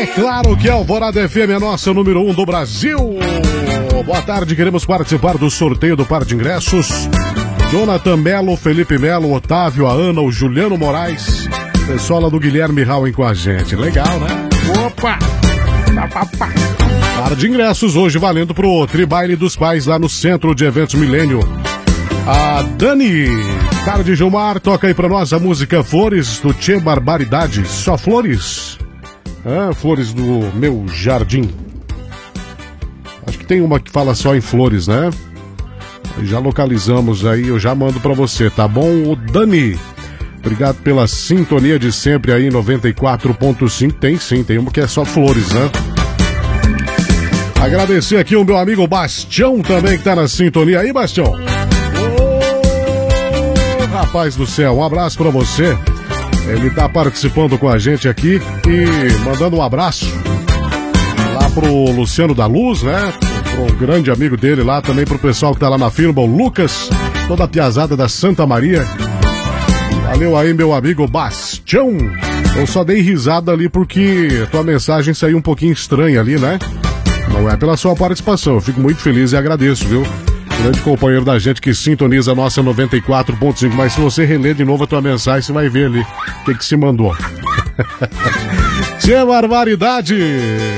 Claro que a Alvorada FM é nossa número 1 do Brasil. Boa tarde, queremos participar do sorteio do par de ingressos. Jonathan Melo, Felipe Melo, Otávio, a Ana, o Juliano Moraes. Pessoal lá do Guilherme Rauen com a gente. Legal, né? Opa! Par de ingressos hoje valendo pro Tribaile dos Pais lá no Centro de Eventos Milênio. A Dani, tarde Gilmar, toca aí pra nós a música Flores do Tchê Barbaridade. Só flores? Flores do meu jardim. Acho que tem uma que fala só em flores, né? Já localizamos aí, eu já mando pra você, tá bom? O Dani, obrigado pela sintonia de sempre aí, 94.5. Tem sim, tem uma que é só flores, né? Agradecer aqui o meu amigo Bastião também, que tá na sintonia aí, Bastião. Rapaz do céu, um abraço pra você. Ele tá participando com a gente aqui e mandando um abraço lá pro Luciano da Luz, né? Pro grande amigo dele lá, também pro pessoal que tá lá na firma, o Lucas, toda a piazada da Santa Maria. Valeu aí, meu amigo Bastião. Eu só dei risada ali porque a tua mensagem saiu um pouquinho estranha ali, né? Não é pela sua participação, eu fico muito feliz e agradeço, viu? Grande companheiro da gente que sintoniza a nossa 94.5, mas se você reler de novo a tua mensagem, você vai ver ali o que se mandou. Que barbaridade!